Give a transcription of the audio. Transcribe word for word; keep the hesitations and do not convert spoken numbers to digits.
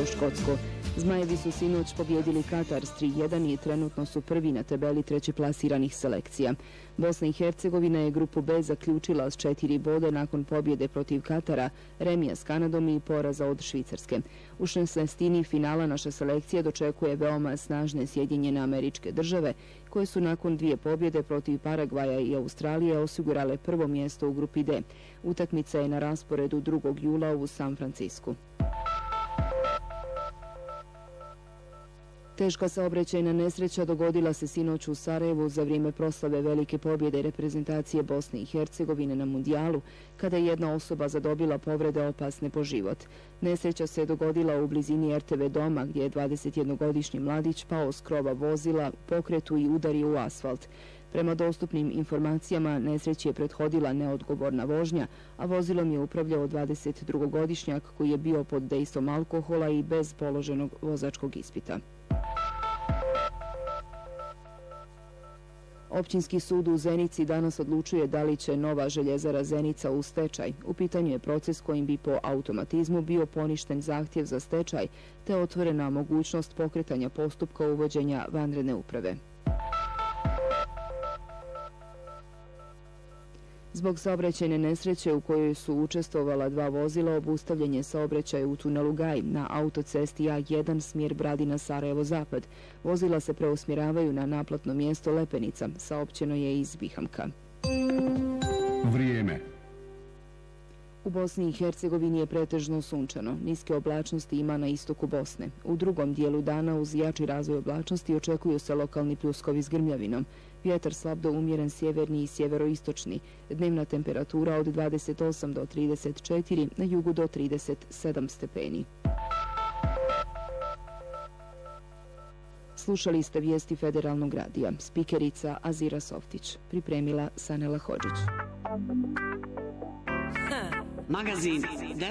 preuzeo Škotsko. Zmajevi su sinoć pobjedili Katar s tri jedan i trenutno su prvi na tabeli treće plasiranih selekcija. Bosna i Hercegovina je grupu B zaključila s četiri boda nakon pobjede protiv Katara, remija s Kanadom i poraza od Švicarske. U šesnaestini finala naša selekcija dočekuje veoma snažne Sjedinjene Američke Države, koje su nakon dvije pobjede protiv Paragvaja i Australije osigurale prvo mjesto u grupi D. Utakmica je na rasporedu drugog jula u San Francisku. Teška saobraćajna nesreća dogodila se sinoć u Sarajevu za vrijeme proslave velike pobjede reprezentacije Bosne i Hercegovine na mundijalu, kada je jedna osoba zadobila povrede opasne po život. Nesreća se dogodila u blizini er te ve doma, gdje je dvadesetjednogodišnji mladić pao s krova vozila, pokretu i udario u asfalt. Prema dostupnim informacijama, nesreći je prethodila neodgovorna vožnja, a vozilom je upravljao dvadesetdvogodišnjak koji je bio pod dejstvom alkohola i bez položenog vozačkog ispita. Općinski sud u Zenici danas odlučuje da li će nova željezara Zenica u stečaj. U pitanju je proces kojim bi po automatizmu bio poništen zahtjev za stečaj, te otvorena mogućnost pokretanja postupka uvođenja vanredne uprave. Zbog saobraćajne nesreće u kojoj su učestvovala dva vozila, obustavljen je saobraćaj u tunelu Gaj na autocesti A jedan smjer Bradina-Sarajevo-Zapad. Vozila se preusmjeravaju na naplatno mjesto Lepenica, saopćeno je iz Bihamka. Vrijeme. U Bosni i Hercegovini je pretežno sunčano. Niske oblačnosti ima na istoku Bosne. U drugom dijelu dana uz jači razvoj oblačnosti očekuju se lokalni pljuskovi s grmljavinom. Vjetar slab do umjeren sjeverni i sjeveroistočni. Dnevna temperatura od dvadeset osam do trideset četiri, na jugu do trideset sedam stepeni. Slušali ste vijesti Federalnog radija. Spikerica Azira Softić. Pripremila Sanela Hodžić. Magazin